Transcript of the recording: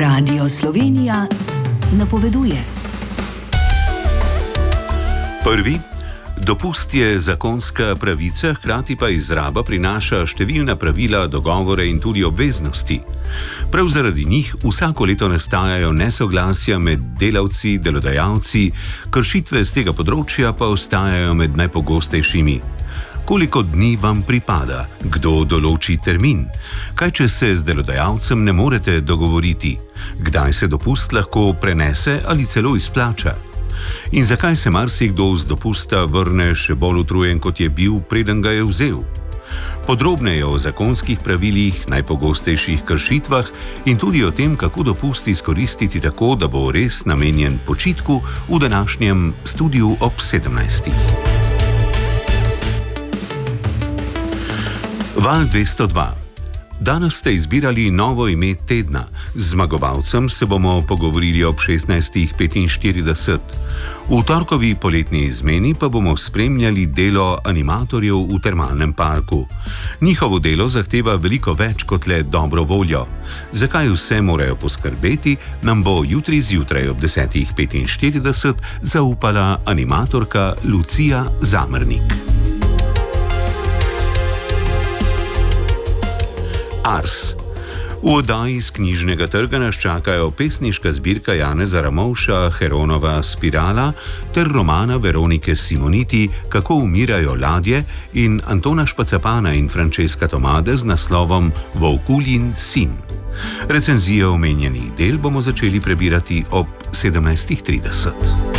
Radio Slovenija napoveduje. Prvi. Dopust je zakonska pravica, hkrati pa izraba prinaša številna pravila, dogovore in tudi obveznosti. Prav zaradi njih vsako leto nastajajo nesoglasja med delavci, delodajalci, kršitve z tega področja pa ostajajo med najpogostejšimi. Koliko dni vam pripada? Kdo določi termin? Kaj, če se z delodajalcem ne morete dogovoriti? Kdaj se dopust lahko prenese ali celo izplača? In zakaj se marsikdo z dopusta vrne še bolj utrujen, kot je bil, preden ga je vzel? Podrobneje o zakonskih pravilih, najpogostejših kršitvah in tudi o tem, kako dopust izkoristiti tako, da bo res namenjen počitku, v današnjem studiu ob 17. Val 202. Danes ste izbirali novo ime tedna. Z zmagovalcem se bomo pogovorili ob 16:45. V torkovi poletni izmeni pa bomo spremljali delo animatorjev v termalnem parku. Njihovo delo zahteva veliko več kot le dobro voljo. Zakaj vse morajo poskrbeti, nam bo jutri zjutraj ob 10:45 zaupala animatorka Lucija Zamernik. Ars. V oddaji z knjižnega trga nas čakajo pesniška zbirka Janeza Ramovša Heronova Spirala ter romana Veronike Simoniti Kako umirajo ladje in Antona Špacapana in Francesca Tomade z naslovom Volkuljin sin. Recenzije omenjenih del bomo začeli prebirati ob 17:30.